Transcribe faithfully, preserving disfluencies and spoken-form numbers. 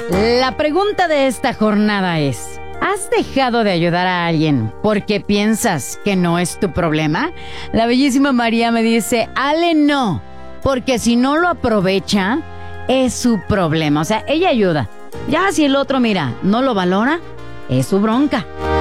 La pregunta de esta jornada es: ¿has dejado de ayudar a alguien porque piensas que no es tu problema? La bellísima María me dice: Ale, no, porque si no lo aprovecha, es su problema. O sea, ella ayuda. Ya si el otro, mira, no lo valora, es su bronca.